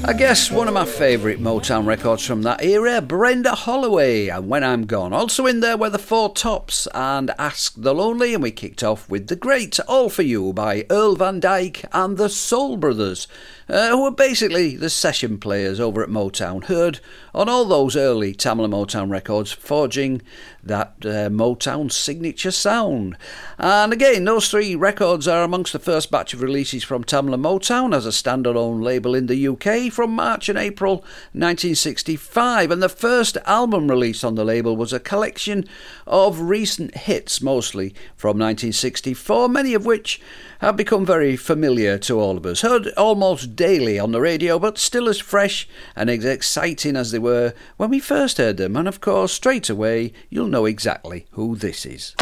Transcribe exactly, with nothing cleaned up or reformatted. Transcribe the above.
I guess one of my favourite Motown records from that era, Brenda Holloway and When I'm Gone. Also in there were the Four Tops and Ask the Lonely, and we kicked off with the great All For You by Earl Van Dyke and the Soul Brothers, uh, who were basically the session players over at Motown, heard on all those early Tamla Motown records, forging that uh, Motown signature sound. And again, those three records are amongst the first batch of releases from Tamla Motown as a standalone label in the U K from March and April nineteen sixty-five, and the first album released on the label was a collection of recent hits, mostly from nineteen sixty-four, many of which have become very familiar to all of us, heard almost daily on the radio, but still as fresh and as exciting as they were when we first heard them. And of course, straight away, you'll know exactly who this is.